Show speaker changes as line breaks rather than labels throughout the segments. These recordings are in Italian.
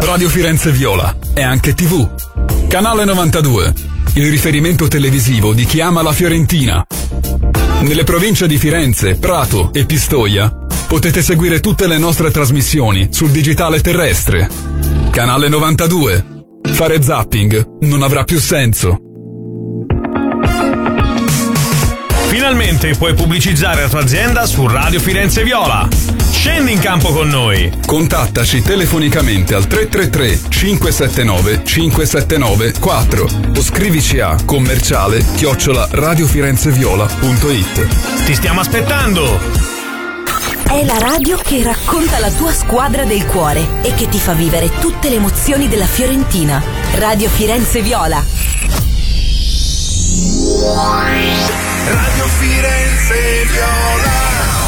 Radio Firenze Viola è anche TV. Canale 92, il riferimento televisivo di chi ama la Fiorentina. Nelle province di Firenze, Prato e Pistoia potete seguire tutte le nostre trasmissioni sul digitale terrestre. Canale 92. Fare zapping non avrà più senso.
Finalmente puoi pubblicizzare la tua azienda su Radio Firenze Viola. Scendi in campo con noi.
Contattaci telefonicamente al 333 579 579 4 o scrivici a commerciale@radiofirenzeviola.it.
Ti stiamo aspettando.
È la radio che racconta la tua squadra del cuore e che ti fa vivere tutte le emozioni della Fiorentina. Radio Firenze Viola.
Radio Firenze Viola.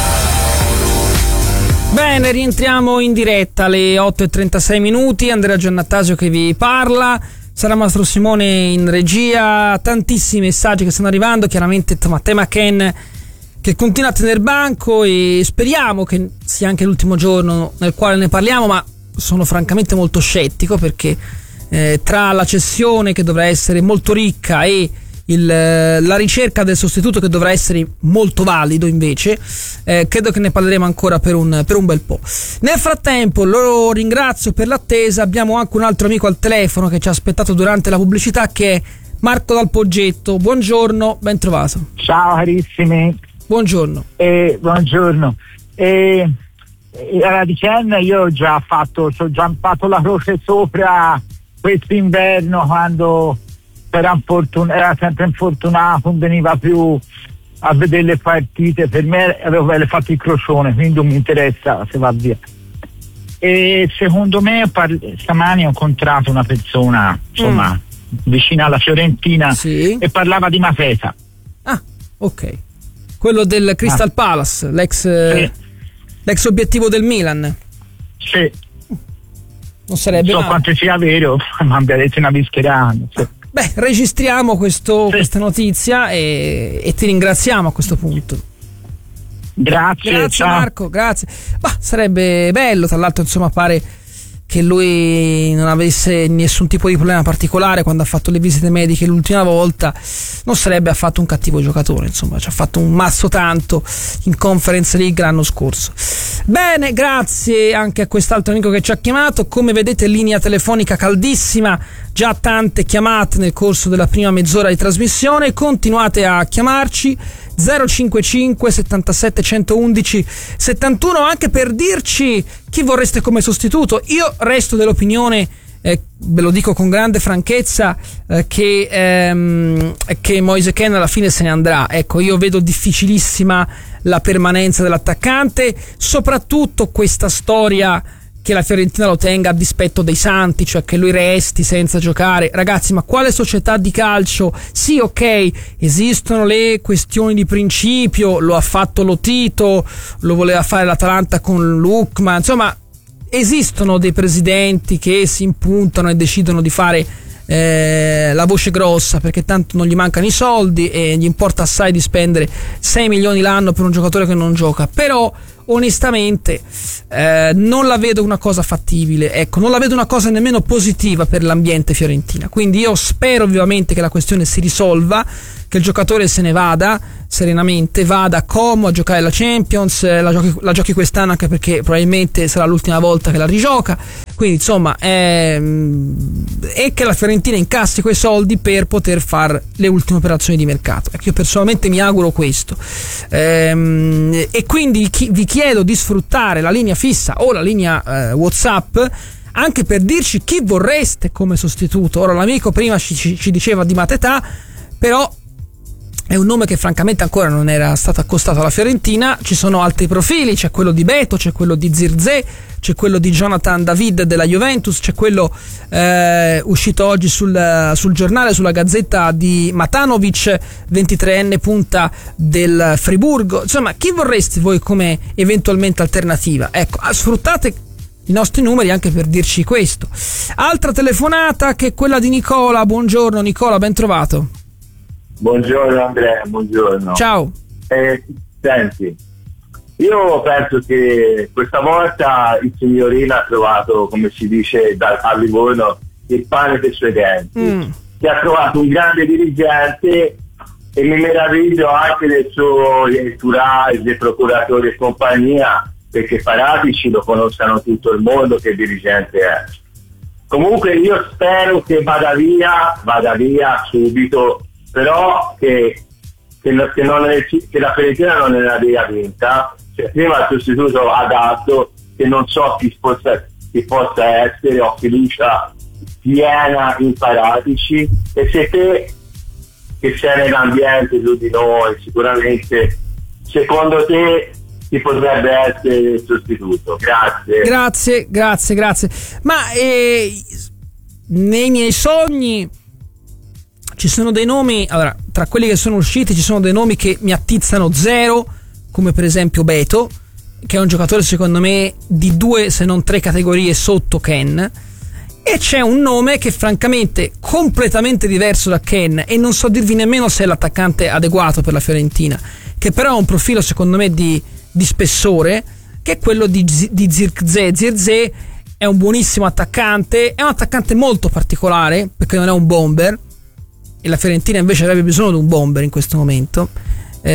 Bene, rientriamo in diretta alle 8:36. Andrea Giannattasio che vi parla. Sarà Mastro Simone in regia. Tantissimi messaggi che stanno arrivando. Chiaramente Matteo McCann che continua a tenere banco e speriamo che sia anche l'ultimo giorno nel quale ne parliamo, ma sono francamente molto scettico perché tra la cessione che dovrà essere molto ricca e la ricerca del sostituto che dovrà essere molto valido invece, credo che ne parleremo ancora per un bel po'. Nel frattempo lo ringrazio per l'attesa. Abbiamo anche un altro amico al telefono che ci ha aspettato durante la pubblicità, che è Marco dal Poggetto. Buongiorno, ben trovato.
Ciao carissimi.
Buongiorno.
Buongiorno. Alla Dicenna io ho già fatto la croce sopra quest'inverno, quando era sempre infortunato, non veniva più a vedere le partite. Per me avevo fatto il crocione, quindi non mi interessa se va via. E secondo me stamani ho incontrato una persona vicina alla Fiorentina,
sì,
e parlava di Mateta.
Ah, ok. Quello del Crystal Palace, l'ex obiettivo del Milan.
Sì.
Non sarebbe
so quanto sia vero, ma abbia detto una bischerata. Sì.
Beh, registriamo questa notizia e ti ringraziamo a questo punto.
Grazie
ciao. Marco, grazie. Ma sarebbe bello, tra l'altro, insomma, pare che lui non avesse nessun tipo di problema particolare quando ha fatto le visite mediche l'ultima volta. Non sarebbe affatto un cattivo giocatore, insomma, ci ha fatto un mazzo tanto in Conference League l'anno scorso. Bene, grazie anche a quest'altro amico che ci ha chiamato. Come vedete, linea telefonica caldissima, già tante chiamate nel corso della prima mezz'ora di trasmissione. Continuate a chiamarci 055 77 111 71 anche per dirci chi vorreste come sostituto. Io resto dell'opinione, ve lo dico con grande franchezza, che Moise Kean alla fine se ne andrà. Ecco, io vedo difficilissima la permanenza dell'attaccante, soprattutto questa storia che la Fiorentina lo tenga a dispetto dei santi, cioè che lui resti senza giocare. Ragazzi, ma quale società di calcio? Sì, ok, esistono le questioni di principio, lo ha fatto Lotito, lo voleva fare l'Atalanta con Lukman, insomma esistono dei presidenti che si impuntano e decidono di fare la voce grossa perché tanto non gli mancano i soldi e gli importa assai di spendere 6 milioni l'anno per un giocatore che non gioca. Però onestamente non la vedo una cosa fattibile, ecco, non la vedo una cosa nemmeno positiva per l'ambiente fiorentina. Quindi io spero vivamente che la questione si risolva, che il giocatore se ne vada serenamente, vada a Como a giocare la Champions, la giochi quest'anno, anche perché probabilmente sarà l'ultima volta che la rigioca. Quindi insomma e che la Fiorentina incassi quei soldi per poter fare le ultime operazioni di mercato. Ecco, io personalmente mi auguro questo, e quindi vi chiedo di sfruttare la linea fissa o la linea WhatsApp anche per dirci chi vorreste come sostituto. Ora l'amico prima ci diceva di Mateta, però è un nome che francamente ancora non era stato accostato alla Fiorentina. Ci sono altri profili, c'è quello di Beto, c'è quello di Zirkzee, c'è quello di Jonathan David della Juventus, c'è quello uscito oggi sul giornale, sulla Gazzetta, di Matanovic, 23enne punta del Friburgo. Insomma, chi vorreste voi come eventualmente alternativa? Ecco, sfruttate i nostri numeri anche per dirci questo. Altra telefonata, che è quella di Nicola. Buongiorno Nicola, ben trovato.
Buongiorno Andrea, buongiorno.
Ciao.
Senti, Io penso che questa volta il signorino ha trovato, come si dice a Livorno, il pane per i suoi denti. Che ha trovato un grande dirigente, e mi meraviglio anche del suo entourage, del procuratore e compagnia, perché Paratici lo conoscano tutto il mondo che dirigente è. Comunque io spero che vada via subito, però che la Fiorentina non ne abbia vinta, cioè prima il sostituto adatto, che non so chi possa essere, ho fiducia piena in Paratici, e se te che sei nell'ambiente su di noi, sicuramente secondo te chi potrebbe essere il sostituto?
Grazie. Ma nei miei sogni ci sono dei nomi, allora, tra quelli che sono usciti ci sono dei nomi che mi attizzano zero, come per esempio Beto, che è un giocatore secondo me di 2 se non 3 categorie sotto Ken, e c'è un nome che francamente completamente diverso da Ken, e non so dirvi nemmeno se è l'attaccante adeguato per la Fiorentina, che però ha un profilo secondo me di spessore, che è quello di Zirkzee. Zirkzee è un buonissimo attaccante, è un attaccante molto particolare perché non è un bomber, e la Fiorentina invece avrebbe bisogno di un bomber in questo momento, però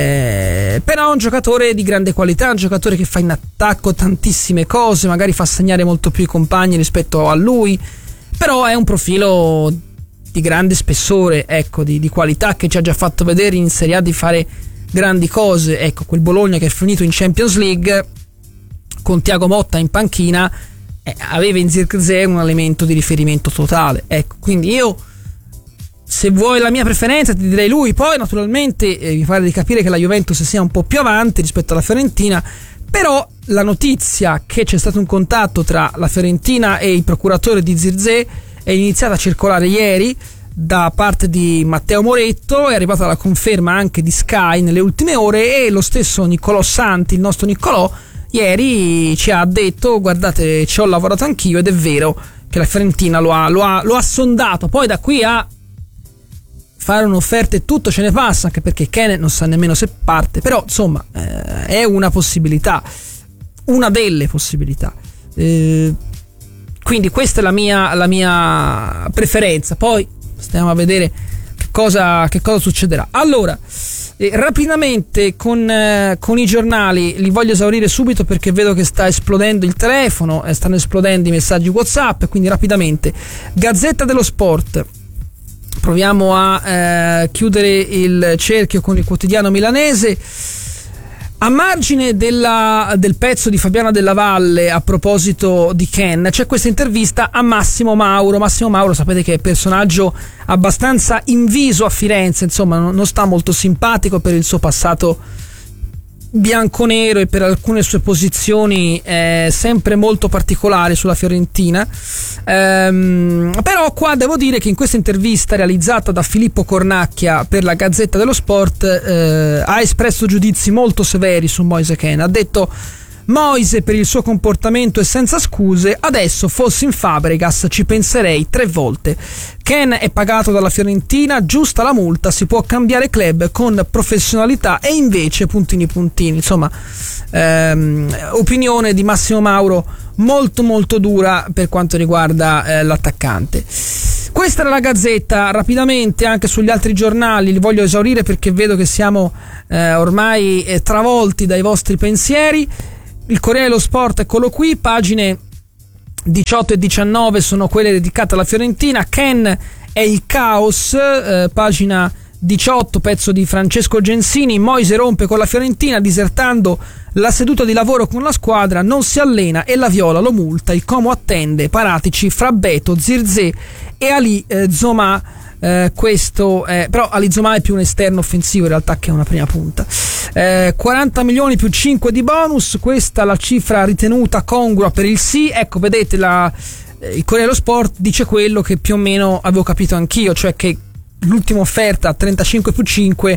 è un giocatore di grande qualità, un giocatore che fa in attacco tantissime cose, magari fa segnare molto più i compagni rispetto a lui, però è un profilo di grande spessore, ecco, di qualità, che ci ha già fatto vedere in Serie A di fare grandi cose. Ecco, quel Bologna che è finito in Champions League con Thiago Motta in panchina aveva in Zirkzee un elemento di riferimento totale, ecco, quindi io, se vuoi la mia preferenza, ti direi lui. Poi naturalmente mi pare di capire che la Juventus sia un po' più avanti rispetto alla Fiorentina, però la notizia che c'è stato un contatto tra la Fiorentina e il procuratore di Zirkzee è iniziata a circolare ieri da parte di Matteo Moretto, è arrivata la conferma anche di Sky nelle ultime ore, e lo stesso Niccolò Santi, il nostro Niccolò, ieri ci ha detto: guardate, ci ho lavorato anch'io ed è vero che la Fiorentina lo ha sondato. Poi da qui a fare un'offerta e tutto ce ne passa, anche perché Ken non sa nemmeno se parte, però insomma è una possibilità, una delle possibilità, quindi questa è la mia preferenza. Poi stiamo a vedere che cosa succederà. Allora, rapidamente con i giornali li voglio esaurire subito perché vedo che sta esplodendo il telefono, stanno esplodendo i messaggi WhatsApp, quindi rapidamente. Gazzetta dello Sport. Proviamo a chiudere il cerchio con il quotidiano milanese. A margine del pezzo di Fabiana Della Valle a proposito di Ken, c'è questa intervista a Massimo Mauro. Massimo Mauro sapete che è personaggio abbastanza inviso a Firenze, insomma non sta molto simpatico per il suo passato bianconero e per alcune sue posizioni sempre molto particolari sulla Fiorentina, però qua devo dire che in questa intervista realizzata da Filippo Cornacchia per la Gazzetta dello Sport ha espresso giudizi molto severi su Moise Kean. Ha detto: Moise per il suo comportamento è senza scuse, adesso fossi in Fabregas ci penserei 3 volte. Kean è pagato dalla Fiorentina, giusta la multa, si può cambiare club con professionalità, e invece puntini. Insomma, opinione di Massimo Mauro molto molto dura per quanto riguarda l'attaccante. Questa era la Gazzetta. Rapidamente anche sugli altri giornali li voglio esaurire perché vedo che siamo ormai travolti dai vostri pensieri. Il Corriere dello Sport, eccolo qui, pagine 18 e 19 sono quelle dedicate alla Fiorentina. Ken è il caos, pagina 18, pezzo di Francesco Gensini. Moise rompe con la Fiorentina disertando la seduta di lavoro con la squadra, non si allena e la Viola lo multa. Il Como attende Paratici fra Beto, Zirkzee e Ali Zomà. Questo però Ali Zomà è più un esterno offensivo in realtà che una prima punta. 40 milioni più 5 di bonus, questa la cifra ritenuta congrua per il sì. Ecco, vedete, il Corriere dello Sport dice quello che più o meno avevo capito anch'io, cioè che l'ultima offerta a 35 più 5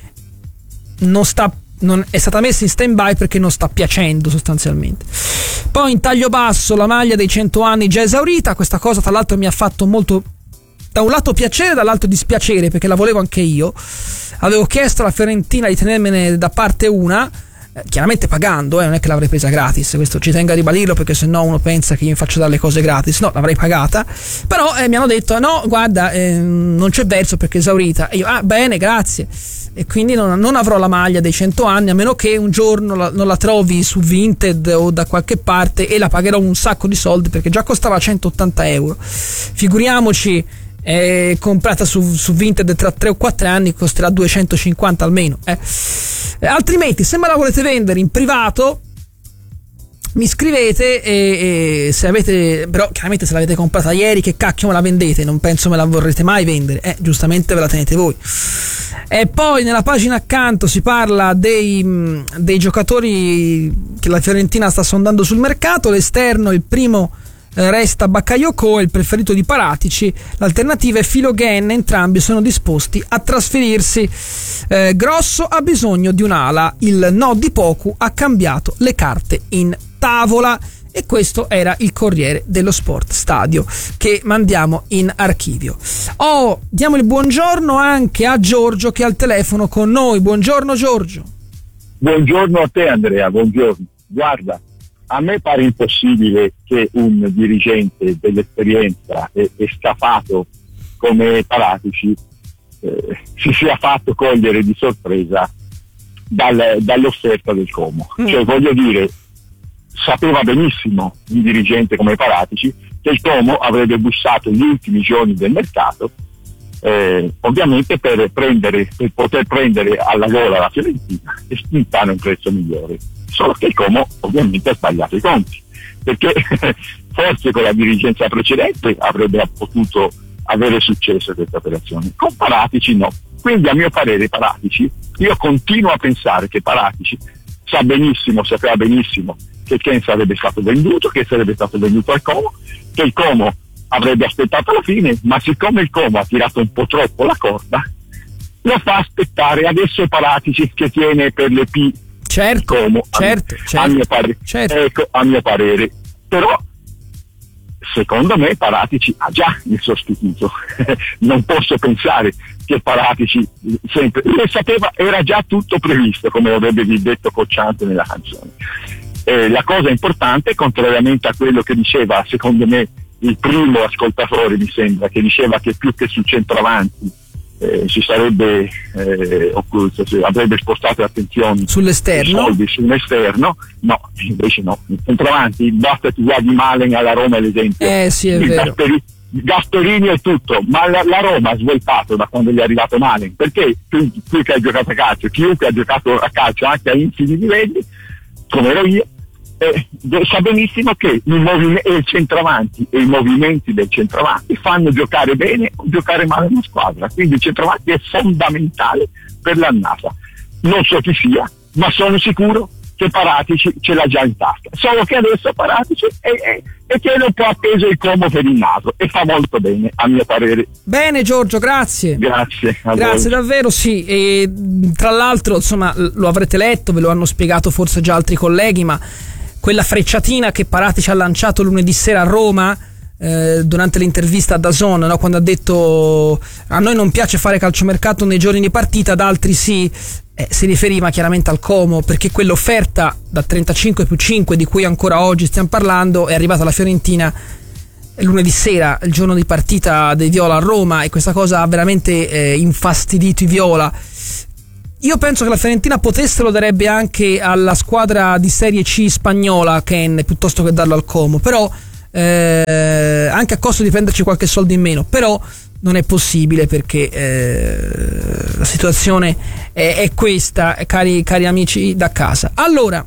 non è stata messa in stand by perché non sta piacendo sostanzialmente. Poi in taglio basso la maglia dei 100 anni già esaurita. Questa cosa tra l'altro mi ha fatto molto, da un lato piacere, dall'altro dispiacere, perché la volevo anche io. Avevo chiesto alla Fiorentina di tenermene da parte una, chiaramente pagando, non è che l'avrei presa gratis, questo ci tengo a ribadirlo, perché sennò uno pensa che io mi faccio dare le cose gratis. No, l'avrei pagata, però mi hanno detto no, guarda, non c'è verso perché è esaurita. E io, bene, grazie. E quindi non avrò la maglia dei 100 anni, a meno che un giorno non la trovi su Vinted o da qualche parte, e la pagherò un sacco di soldi, perché già costava 180 euro. Figuriamoci, comprata su Vinted tra 3 o 4 anni costerà 250 almeno. Altrimenti, se me la volete vendere in privato, mi scrivete, e se avete, però chiaramente se l'avete comprata ieri, che cacchio me la vendete? Non penso me la vorrete mai vendere, giustamente ve la tenete voi. E poi nella pagina accanto si parla dei giocatori che la Fiorentina sta sondando sul mercato. L'esterno, il primo resta Bakayoko, il preferito di Paratici, l'alternativa è Filogen, entrambi sono disposti a trasferirsi. Grosso ha bisogno di un'ala, il no di Poku ha cambiato le carte in tavola. E questo era il Corriere dello Sport Stadio, che mandiamo in archivio. Diamo il buongiorno anche a Giorgio, che è al telefono con noi. Buongiorno Giorgio.
Buongiorno a te Andrea, buongiorno. Guarda, a me pare impossibile che un dirigente dell'esperienza e scafato come Paratici si sia fatto cogliere di sorpresa dall'offerta del Como. Cioè, voglio dire, sapeva benissimo un dirigente come Paratici che il Como avrebbe bussato gli ultimi giorni del mercato, ovviamente per poter prendere alla gola la Fiorentina e spuntare un prezzo migliore. Solo che il Como ovviamente ha sbagliato i conti, perché forse con la dirigenza precedente avrebbe potuto avere successo questa operazione, con Paratici no. Quindi a mio parere Paratici, io continuo a pensare che Paratici sapeva benissimo che Ken sarebbe stato venduto, che sarebbe stato venduto al Como, che il Como avrebbe aspettato alla fine, ma siccome il Como ha tirato un po' troppo la corda, lo fa aspettare. Adesso è Paratici che tiene per le P.
Certo,
Como,
certo.
A mio parere.
Certo.
Ecco, a mio parere. Però secondo me Paratici ha già il sostituto. Non posso pensare che Paratici sempre le sapeva, era già tutto previsto, come avrebbe detto Cocciante nella canzone. La cosa importante, contrariamente a quello che diceva, secondo me, il primo ascoltatore, mi sembra, che diceva che più che sul centravanti si sarebbe avrebbe spostato l'attenzione
sull'esterno,
soldi su un esterno. No, invece no, il centravanti, basta tu guardi Malen alla Roma, l'esempio.
Sì, è vero.
Gasperini e tutto, ma la Roma ha svoltato da quando gli è arrivato Malen, perché tu che hai giocato a calcio, chiunque ha giocato a calcio anche a infimi livelli, come ero io, sa benissimo che il centravanti e i movimenti del centravanti fanno giocare bene o giocare male una squadra. Quindi il centravanti è fondamentale per l'annata. Non so chi sia, ma sono sicuro che Paratici ce l'ha già in tasca. Solo che adesso Paratici tiene un po' appeso il Como per il naso e fa molto bene, a mio parere.
Bene Giorgio, grazie.
Grazie
davvero, sì. E tra l'altro, insomma, lo avrete letto, ve lo hanno spiegato forse già altri colleghi, ma quella frecciatina che Paratici ha lanciato lunedì sera a Roma, durante l'intervista a DAZN, no? Quando ha detto a noi non piace fare calciomercato nei giorni di partita, ad altri sì, si riferiva chiaramente al Como, perché quell'offerta da 35+5 di cui ancora oggi stiamo parlando è arrivata alla Fiorentina lunedì sera, il giorno di partita dei Viola a Roma, e questa cosa ha veramente infastidito i Viola. Io penso che la Fiorentina potesse lo darebbe anche alla squadra di Serie C spagnola, Ken, piuttosto che darlo al Como, però anche a costo di prenderci qualche soldo in meno, però non è possibile, perché la situazione è questa, cari amici da casa. Allora,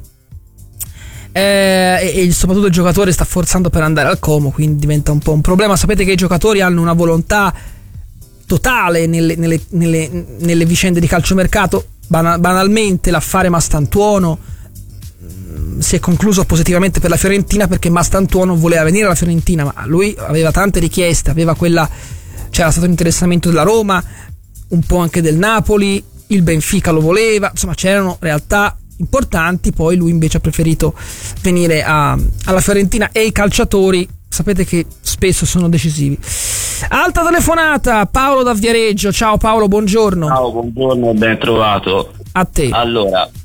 e soprattutto il giocatore sta forzando per andare al Como, quindi diventa un po' un problema. Sapete che i giocatori hanno una volontà totale nelle vicende di calciomercato. Banalmente l'affare Mastantuono si è concluso positivamente per la Fiorentina, perché Mastantuono voleva venire alla Fiorentina, ma lui aveva tante richieste, c'era stato interessamento della Roma, un po' anche del Napoli, il Benfica lo voleva, insomma c'erano realtà importanti. Poi lui invece ha preferito venire alla Fiorentina, e i calciatori sapete che spesso sono decisivi. Altra telefonata, Paolo da Viareggio. Ciao Paolo, buongiorno.
Ciao, buongiorno, ben trovato.
A te.
Allora,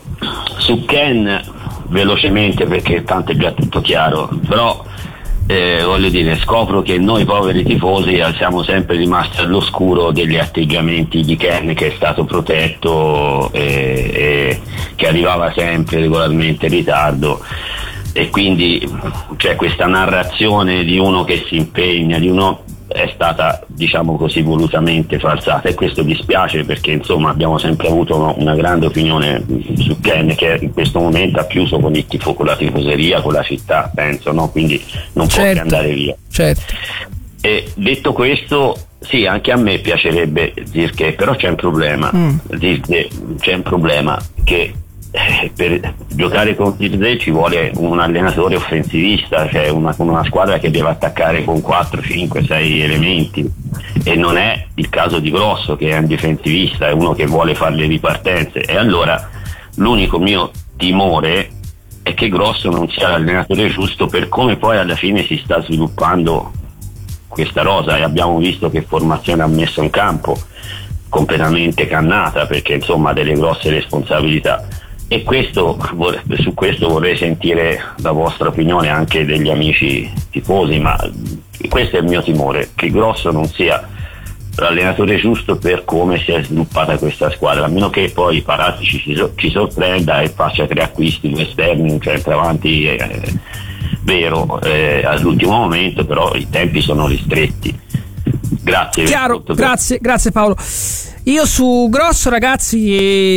su Ken velocemente, perché tanto è già tutto chiaro, però voglio dire, scopro che noi poveri tifosi siamo sempre rimasti all'oscuro degli atteggiamenti di Ken, che è stato protetto e che arrivava sempre regolarmente in ritardo, e quindi c'è questa narrazione di uno che si impegna, di uno è stata, diciamo così, volutamente falsata, e questo dispiace, perché insomma abbiamo sempre avuto una grande opinione su Ken, che in questo momento ha chiuso con la tifoseria, con la città, penso, no? Quindi non può che andare via.
Certo.
E detto questo, sì, anche a me piacerebbe Zirkzee, però c'è un problema. C'è un problema che per giocare con Zirkzee ci vuole un allenatore offensivista, cioè una squadra che deve attaccare con 4, 5, 6 elementi, e non è il caso di Grosso, che è un difensivista, è uno che vuole fare le ripartenze. E allora l'unico mio timore è che Grosso non sia l'allenatore giusto per come poi alla fine si sta sviluppando questa rosa, e abbiamo visto che formazione ha messo in campo, completamente cannata, perché insomma ha delle grosse responsabilità. E su questo vorrei sentire la vostra opinione, anche degli amici tifosi, ma questo è il mio timore, che Grosso non sia l'allenatore giusto per come si è sviluppata questa squadra, a meno che poi Paratici ci sorprenda e faccia 3 acquisti, 2 esterni, un centravanti vero all'ultimo momento, però i tempi sono ristretti. Grazie.
Chiaro, grazie Paolo. Io su Grosso, ragazzi,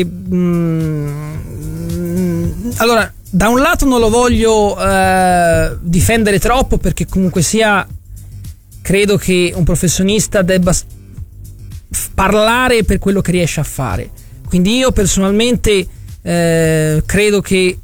allora, da un lato non lo voglio difendere troppo, perché comunque sia credo che un professionista debba parlare per quello che riesce a fare. Quindi io personalmente credo che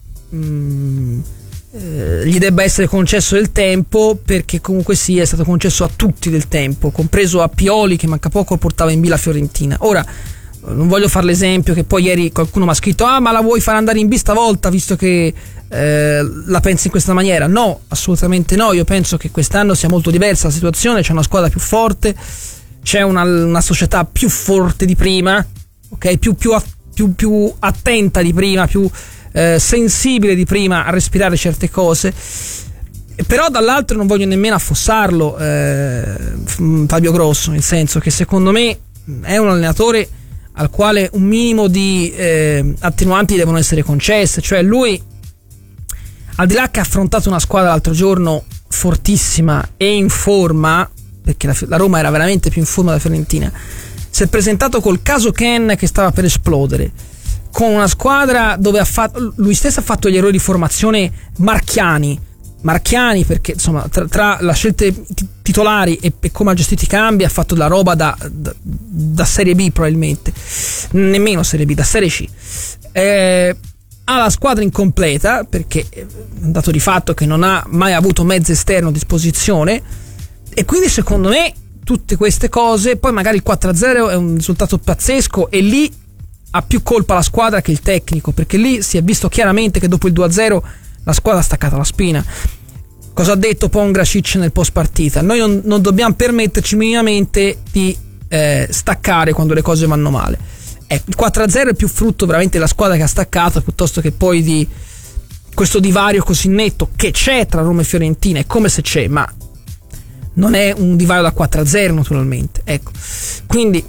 gli debba essere concesso del tempo, perché comunque sia è stato concesso a tutti del tempo, compreso a Pioli, che manca poco portava in B la Fiorentina. Ora non voglio fare l'esempio che poi ieri qualcuno mi ha scritto: ma la vuoi far andare in B stavolta, visto che la pensi in questa maniera? No, assolutamente no. Io penso che quest'anno sia molto diversa la situazione, c'è una squadra più forte, c'è una società più forte di prima, ok, più attenta di prima, più sensibile di prima a respirare certe cose. Però dall'altro non voglio nemmeno affossarlo, Fabio Grosso, nel senso che secondo me è un allenatore al quale un minimo di attenuanti devono essere concesse. Cioè lui, al di là che ha affrontato una squadra l'altro giorno fortissima e in forma, perché la Roma era veramente più in forma della Fiorentina, si è presentato col caso Ken che stava per esplodere, con una squadra dove lui stesso ha fatto gli errori di formazione marchiani, perché insomma tra la scelta titolari e come ha gestito i cambi ha fatto la roba da Serie B, probabilmente nemmeno Serie B, da Serie C. Ha la squadra incompleta, perché è un dato di fatto che non ha mai avuto mezzo esterno a disposizione, e quindi secondo me tutte queste cose, poi magari il 4-0 è un risultato pazzesco e lì ha più colpa la squadra che il tecnico, perché lì si è visto chiaramente che dopo il 2-0 la squadra ha staccato la spina. Cosa ha detto Pongracic nel post partita? Noi non dobbiamo permetterci minimamente di staccare quando le cose vanno male. Il 4-0 è più frutto veramente della squadra che ha staccato, piuttosto che poi di questo divario così netto che c'è tra Roma e Fiorentina. È come se c'è, ma non è un divario da 4-0 naturalmente, ecco. Quindi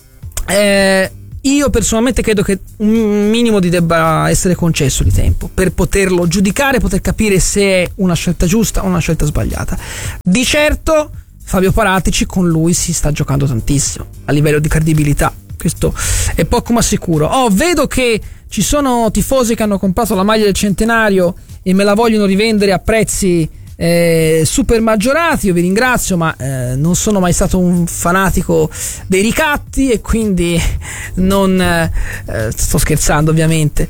io personalmente credo che un minimo debba essere concesso di tempo per poterlo giudicare, poter capire se è una scelta giusta o una scelta sbagliata. Di certo Fabio Paratici, con lui si sta giocando tantissimo a livello di credibilità, questo è poco ma sicuro. Vedo che ci sono tifosi che hanno comprato la maglia del centenario e me la vogliono rivendere a prezzi super maggiorati. Io vi ringrazio, ma non sono mai stato un fanatico dei ricatti e quindi non sto scherzando ovviamente,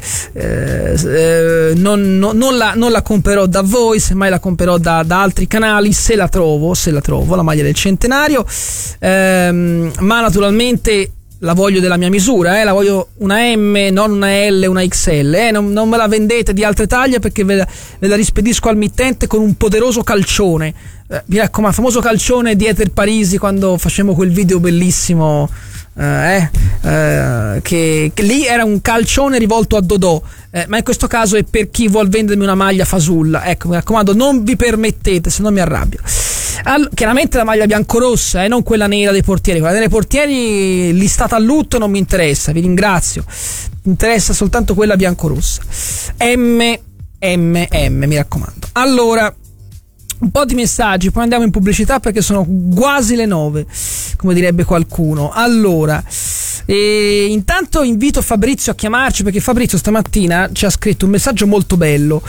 non la comprerò da voi, semmai la comprerò da altri canali se la trovo la maglia del centenario, ma naturalmente la voglio della mia misura, la voglio una M, non una L, una XL, non me la vendete di altre taglie, perché ve la rispedisco al mittente con un poderoso calcione. Mi raccomando, famoso calcione di Eter Parisi, quando facemmo quel video bellissimo che lì era un calcione rivolto a Dodò, ma in questo caso è per chi vuol vendermi una maglia fasulla. Ecco, mi raccomando, non vi permettete, se no mi arrabbio. Chiaramente la maglia biancorossa, non quella nera dei portieri. Quella dei portieri listata a lutto non mi interessa, vi ringrazio. Mi interessa soltanto quella biancorossa. M, mi raccomando. Allora, un po' di messaggi, poi andiamo in pubblicità perché sono quasi le 9, come direbbe qualcuno. Allora, intanto invito Fabrizio a chiamarci, perché Fabrizio stamattina ci ha scritto un messaggio molto bello,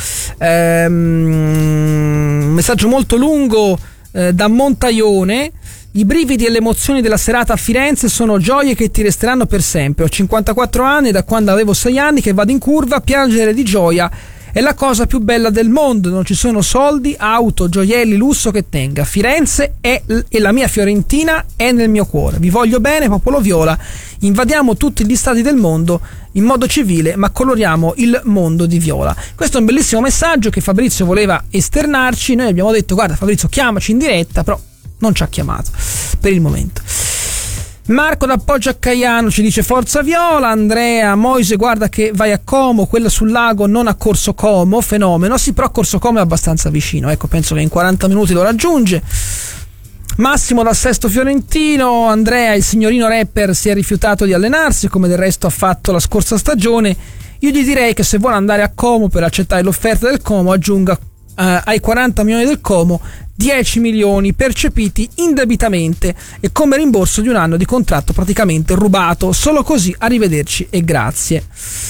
un messaggio molto lungo, da Montaione. I brividi e le emozioni della serata a Firenze sono gioie che ti resteranno per sempre. Ho 54 anni, da quando avevo 6 anni che vado in curva a piangere di gioia. È la cosa più bella del mondo, non ci sono soldi, auto, gioielli, lusso che tenga. Firenze è la mia Fiorentina, è nel mio cuore. Vi voglio bene, popolo viola. Invadiamo tutti gli stadi del mondo in modo civile, ma coloriamo il mondo di viola. Questo è un bellissimo messaggio che Fabrizio voleva esternarci. Noi abbiamo detto: guarda Fabrizio, chiamaci in diretta, però non ci ha chiamato per il momento. Marco da Poggio a Caiano ci dice forza viola. Andrea: Moise, guarda che vai a Como, quella sul lago, non a Corso Como, fenomeno. Sì, però Corso Como è abbastanza vicino, ecco, penso che in 40 minuti lo raggiunge. Massimo da Sesto Fiorentino: Andrea, il signorino rapper si è rifiutato di allenarsi, come del resto ha fatto la scorsa stagione. Io gli direi che se vuole andare a Como per accettare l'offerta del Como, aggiunga ai 40 milioni del Como 10 milioni percepiti indebitamente e come rimborso di un anno di contratto praticamente rubato. Solo così, arrivederci e grazie.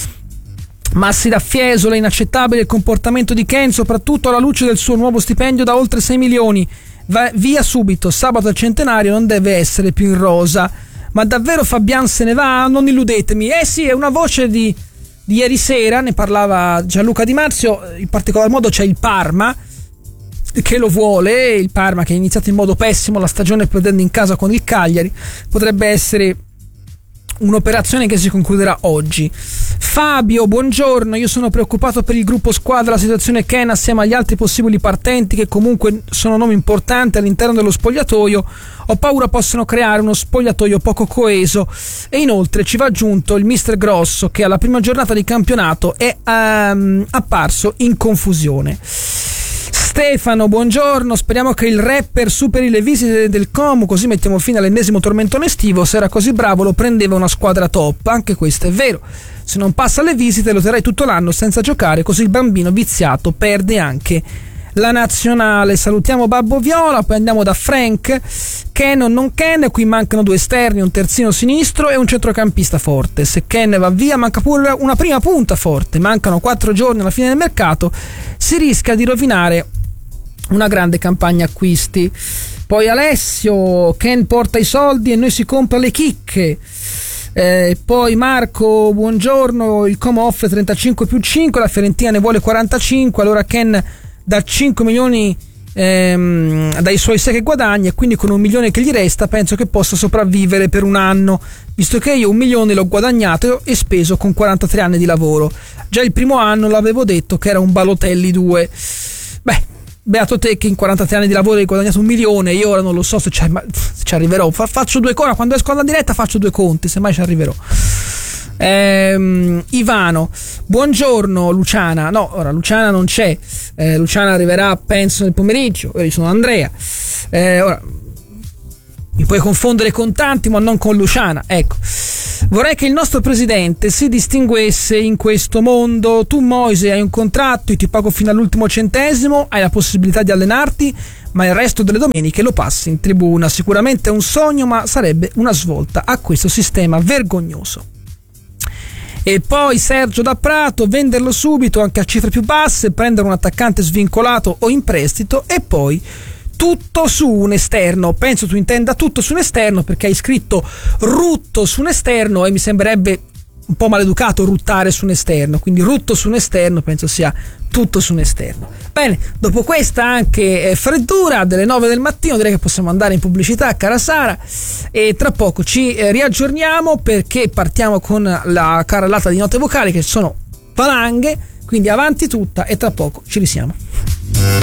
Massi da Fiesola: inaccettabile il comportamento di Ken, soprattutto alla luce del suo nuovo stipendio da oltre 6 milioni. Va via subito, sabato al centenario non deve essere più in rosa. Ma davvero Fabian se ne va? Non illudetemi. Sì, è una voce di ieri sera, ne parlava Gianluca Di Marzio. In particolar modo c'è il Parma che lo vuole, il Parma che ha iniziato in modo pessimo la stagione perdendo in casa con il Cagliari. Potrebbe essere un'operazione che si concluderà oggi. Fabio: buongiorno, io sono preoccupato per il gruppo squadra, la situazione Ken assieme agli altri possibili partenti che comunque sono nomi importanti all'interno dello spogliatoio. Ho paura possano creare uno spogliatoio poco coeso e inoltre ci va aggiunto il mister Grosso che alla prima giornata di campionato è apparso in confusione. Stefano: buongiorno, speriamo che il rapper superi le visite del Como, così mettiamo fine all'ennesimo tormentone estivo. Se era così bravo lo prendeva una squadra top. Anche questo è vero, se non passa le visite lo terrei tutto l'anno senza giocare, così il bambino viziato perde anche la nazionale. Salutiamo Babbo Viola, poi andiamo da Frank. Ken o non Ken, qui mancano 2 esterni, un terzino sinistro e un centrocampista forte. Se Ken va via manca pure una prima punta forte. Mancano 4 giorni alla fine del mercato, si rischia di rovinare una grande campagna acquisti. Poi Alessio: Ken porta i soldi e noi si compra le chicche. Poi Marco: buongiorno, il Como offre 35 più 5, la Fiorentina ne vuole 45, allora Ken dà 5 milioni dai suoi 6 che guadagna, e quindi con 1 milione che gli resta penso che possa sopravvivere per un anno, visto che io 1 milione l'ho guadagnato e speso con 43 anni di lavoro. Già il primo anno l'avevo detto che era un Balotelli 2. Beh, beato te che in 43 anni di lavoro hai guadagnato 1 milione. Io ora non lo so se ci arriverò. Faccio 2 conti, quando esco alla diretta faccio 2 conti, se mai ci arriverò. Ivano: buongiorno Luciana. No, ora Luciana non c'è, Luciana arriverà penso nel pomeriggio. Io sono Andrea. Ora mi puoi confondere con tanti, ma non con Luciana. Ecco, vorrei che il nostro presidente si distinguesse in questo mondo. Tu Moise hai un contratto, io ti pago fino all'ultimo centesimo, hai la possibilità di allenarti, ma il resto delle domeniche lo passi in tribuna. Sicuramente è un sogno, ma sarebbe una svolta a questo sistema vergognoso. E poi Sergio da Prato: venderlo subito anche a cifre più basse, prendere un attaccante svincolato o in prestito e poi tutto su un esterno. Penso tu intenda tutto su un esterno, perché hai scritto rutto su un esterno e mi sembrerebbe un po' maleducato ruttare su un esterno, quindi rutto su un esterno penso sia tutto su un esterno. Bene, dopo questa anche freddura delle 9 del mattino direi che possiamo andare in pubblicità, cara Sara, e tra poco ci riaggiorniamo perché partiamo con la carrellata di note vocali che sono valanghe, quindi avanti tutta, e tra poco ci risiamo.